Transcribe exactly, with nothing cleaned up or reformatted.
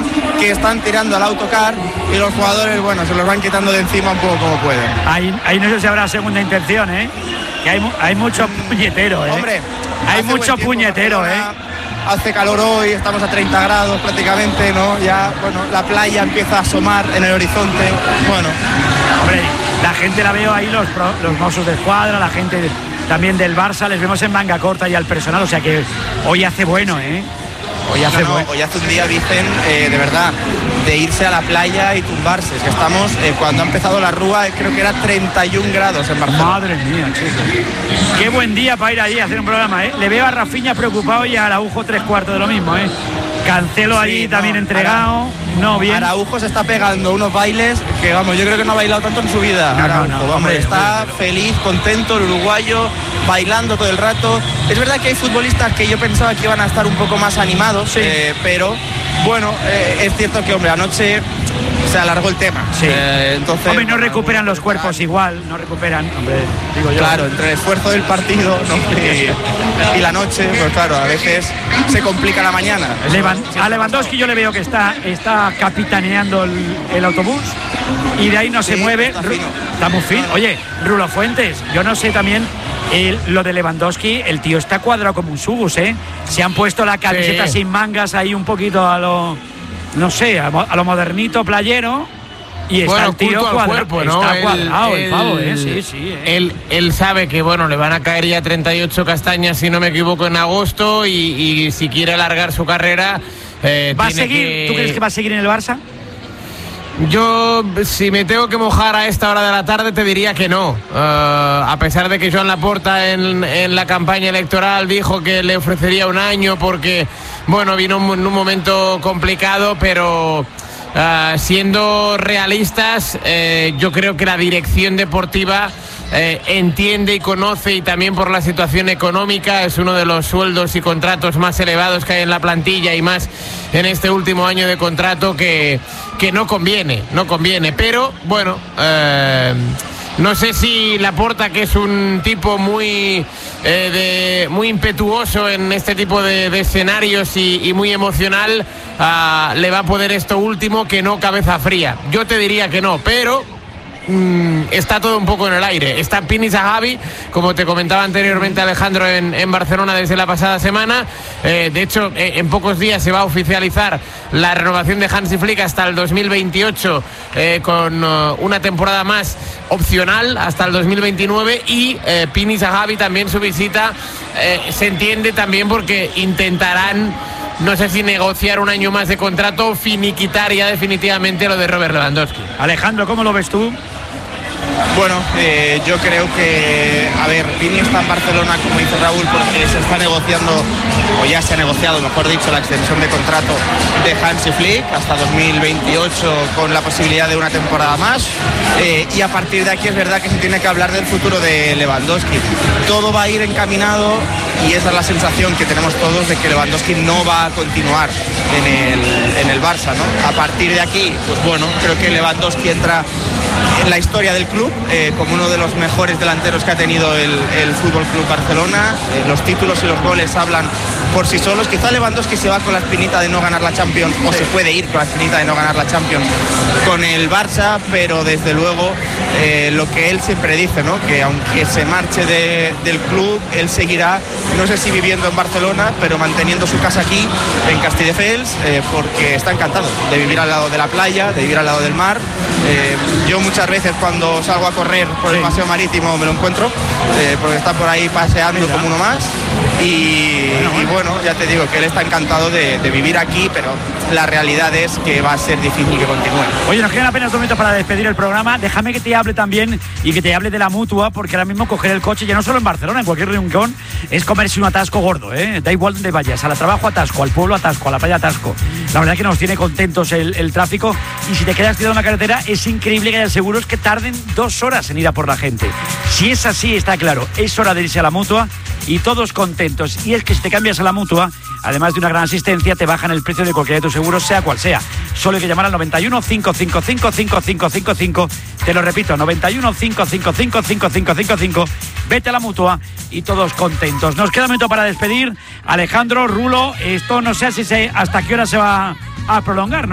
sensación que están tirando al autocar y los jugadores, bueno, se los van quitando de encima un poco como pueden. Ahí, ahí no sé si habrá segunda intención, ¿eh? Que hay, hay mucho puñetero, ¿eh? Hombre, hay mucho puñetero, ¿eh? Hace calor hoy, estamos a treinta grados prácticamente, ¿no? Ya, bueno, la playa empieza a asomar en el horizonte. Bueno, hombre, la gente la veo ahí, los, los Mossos de Escuadra, la gente de, también del Barça, les vemos en manga corta y al personal, o sea que hoy hace bueno, ¿eh? Hoy hace, no, no, bueno. Hoy hace un día, dicen, eh, de verdad, de irse a la playa y tumbarse. Es que estamos, eh, cuando ha empezado la rúa, creo que era treinta y un grados en Barcelona. Madre mía, chicos. Qué buen día para ir allí a hacer un programa, ¿eh? Le veo a Rafinha preocupado y a Araujo tres cuartos de lo mismo, ¿eh? Cancelo ahí sí, también no, entregado. No, bien. Araujo se está pegando unos bailes que, vamos, yo creo que no ha bailado tanto en su vida. No, Araujo, no, no, vamos, hombre, está hombre. feliz, contento, el uruguayo, bailando todo el rato. Es verdad que hay futbolistas que yo pensaba que iban a estar un poco más animados, sí. eh, pero bueno, eh, es cierto que, hombre, anoche se alargó el tema. Sí. Eh, entonces, hombre, no recuperan los cuerpos igual, no recuperan, hombre, digo yo. Claro, entre el esfuerzo del partido, ¿no? y, y la noche, pues claro, a veces se complica la mañana. Levan, a Lewandowski yo le veo que está, está capitaneando el, el autobús y de ahí no sí, se mueve. Está, fino. Está muy fino. Oye, Rulo Fuentes, yo no sé también el, lo de Lewandowski, el tío está cuadrado como un subus, ¿eh? Se han puesto la camiseta sí. sin mangas ahí un poquito a lo, no sé, a, a lo modernito playero. Y está bueno, el tío cuadra, cuerpo, ¿no? Está él, cuadrado él, el pavo, ¿eh? Sí, sí. ¿eh? Él, él sabe que, bueno, le van a caer ya treinta y ocho castañas, si no me equivoco, en agosto y, y si quiere alargar su carrera... Eh, ¿Va a seguir? Que... ¿Tú crees que va a seguir en el Barça? Yo, si me tengo que mojar a esta hora de la tarde, te diría que no. Uh, a pesar de que Joan Laporta en, en la campaña electoral dijo que le ofrecería un año porque, bueno, vino en un momento complicado, pero... Uh, siendo realistas, eh, yo creo que la dirección deportiva eh, entiende y conoce, y también por la situación económica, es uno de los sueldos y contratos más elevados que hay en la plantilla y más en este último año de contrato que, que no conviene, no conviene, pero bueno, eh, no sé si Laporta, que es un tipo muy eh, de, muy impetuoso en este tipo de, de escenarios y, y muy emocional, uh, le va a poder esto último que no cabeza fría. Yo te diría que no, pero mm, está todo un poco en el aire. Está Pini Zahavi, como te comentaba anteriormente Alejandro, en, en Barcelona desde la pasada semana. Eh, de hecho, eh, en pocos días se va a oficializar la renovación de Hansi Flick hasta el dos mil veintiocho, eh, con uh, una temporada más opcional hasta el dos mil veintinueve, y eh, Pini Zahavi también su visita eh, se entiende también porque intentarán, no sé si negociar un año más de contrato o finiquitar ya definitivamente lo de Robert Lewandowski. Alejandro, ¿cómo lo ves tú? Bueno, eh, yo creo que, a ver, Pini está en Barcelona, como dice Raúl, porque se está negociando, o ya se ha negociado, mejor dicho, la extensión de contrato de Hansi Flick hasta dos mil veintiocho con la posibilidad de una temporada más, eh, y a partir de aquí es verdad que se tiene que hablar del futuro de Lewandowski. Todo va a ir encaminado, y esa es la sensación que tenemos todos, de que Lewandowski no va a continuar en el, en el Barça, ¿no? A partir de aquí, pues bueno, creo que Lewandowski entra en la historia del club, eh, como uno de los mejores delanteros que ha tenido el, el Fútbol Club Barcelona. Eh, los títulos y los goles hablan por sí solos. Quizá Lewandowski se va con la espinita de no ganar la Champions, o se puede ir con la espinita de no ganar la Champions con el Barça, pero desde luego eh, lo que él siempre dice, ¿no? Que aunque se marche de, del club, él seguirá, no sé si viviendo en Barcelona, pero manteniendo su casa aquí en Castelldefels, eh, porque está encantado de vivir al lado de la playa, de vivir al lado del mar. Eh, yo muchas veces cuando salgo a correr por sí. el paseo marítimo me lo encuentro, eh, porque está por ahí paseando Mira. como uno más, y bueno, bueno. y bueno, ya te digo que él está encantado de, de vivir aquí, pero la realidad es que va a ser difícil que continúe. Oye, nos quedan apenas dos minutos para despedir el programa. Déjame que te hable también y que te hable de la Mutua, porque ahora mismo coger el coche, ya no solo en Barcelona, en cualquier rincón, es comerse un atasco gordo, ¿eh? Da igual donde vayas, al trabajo atasco, al pueblo atasco, a la playa atasco. La verdad es que nos tiene contentos el, el tráfico, y si te quedas tirado en la carretera, es increíble que haya seguros que tarden dos horas en ir a por la gente. Si es así, está claro, es hora de irse a la Mutua y todos contentos. Y es que si te cambias a la Mutua, además de una gran asistencia, te bajan el precio de cualquiera de tus seguros, sea cual sea. Solo hay que llamar al noventa y uno, cinco cinco cinco, cinco cinco cinco cinco. Te lo repito, noventa y uno, cinco cinco cinco, cinco cinco cinco cinco. Vete a la Mutua y todos contentos. Nos queda un minuto para despedir. Alejandro, Rulo, esto no sé si se, hasta qué hora se va a prolongar, ¿no?